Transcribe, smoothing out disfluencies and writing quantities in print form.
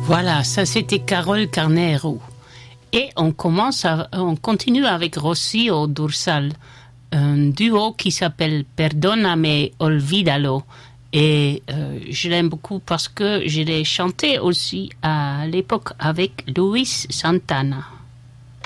Voilà, ça c'était Carol Carnero. Et on continue avec Rossi au Dorsal, un duo qui s'appelle Perdóname, Olvídalo. Et je l'aime beaucoup parce que je l'ai chanté aussi à l'époque avec Luis Santana.